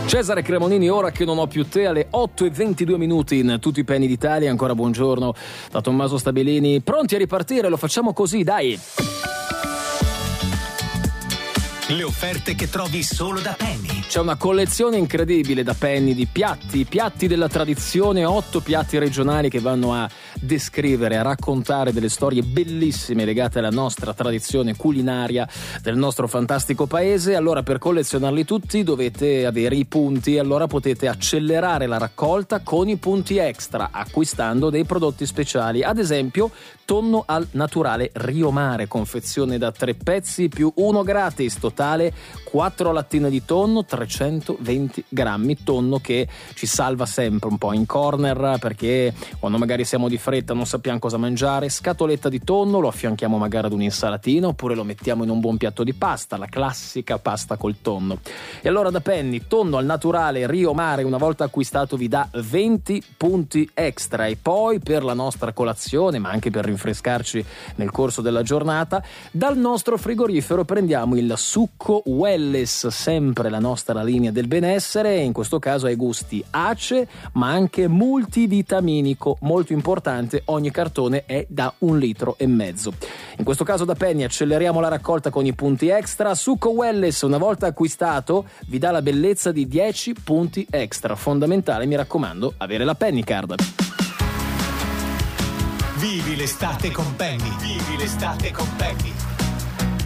Cesare Cremonini, ora che non ho più te, alle 8:22 in tutti i penny d'Italia. Ancora buongiorno da Tommaso Stabilini, pronti a ripartire, lo facciamo così, dai! Le offerte che trovi solo da Penny. C'è una collezione incredibile da Penny di piatti della tradizione, 8 piatti regionali che vanno a descrivere, a raccontare delle storie bellissime legate alla nostra tradizione culinaria del nostro fantastico paese. Allora, per collezionarli tutti dovete avere i punti, allora potete accelerare la raccolta con i punti extra acquistando dei prodotti speciali, ad esempio tonno al naturale Rio Mare, confezione da 3 pezzi più 1 gratis, totale 4 lattine di tonno, 320 grammi, tonno che ci salva sempre un po' in corner, perché quando magari siamo di fretta non sappiamo cosa mangiare, scatoletta di tonno, lo affianchiamo magari ad un'insalatina oppure lo mettiamo in un buon piatto di pasta, la classica pasta col tonno. E allora da Penny, tonno al naturale Rio Mare, una volta acquistato vi dà 20 punti extra, e poi per la nostra colazione, ma anche per rinfrescarci nel corso della giornata, dal nostro frigorifero prendiamo il succo Welless, sempre la nostra linea del benessere, in questo caso ai gusti ace ma anche multivitaminico, molto importante, ogni cartone è da 1,5 litri. In questo caso da Penny acceleriamo la raccolta con i punti extra. Succo Welless, una volta acquistato, vi dà la bellezza di 10 punti extra, fondamentale, mi raccomando, avere la Penny Card. Vivi l'estate con Penny. Vivi l'estate con Penny.